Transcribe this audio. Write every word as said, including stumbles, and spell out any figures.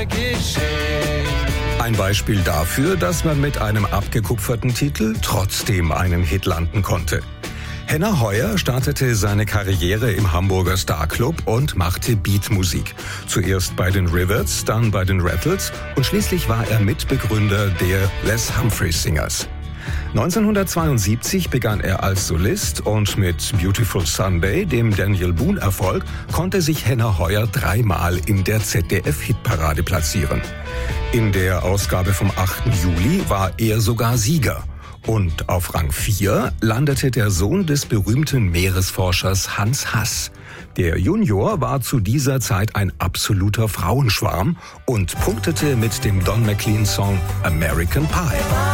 Ein Beispiel dafür, dass man mit einem abgekupferten Titel trotzdem einen Hit landen konnte. Henner Heuer startete seine Karriere im Hamburger Starclub und machte Beatmusik. Zuerst bei den Rivets, dann bei den Rattles und schließlich war er Mitbegründer der Les Humphreys Singers. neunzehnhundertzweiundsiebzig begann er als Solist und mit Beautiful Sunday, dem Daniel Boone-Erfolg, konnte sich Henner Heuer dreimal in der Z D F-Hitparade platzieren. In der Ausgabe vom achten Juli war er sogar Sieger. Und auf Rang vier landete der Sohn des berühmten Meeresforschers Hans Hass. Der Junior war zu dieser Zeit ein absoluter Frauenschwarm und punktete mit dem Don McLean-Song American Pie.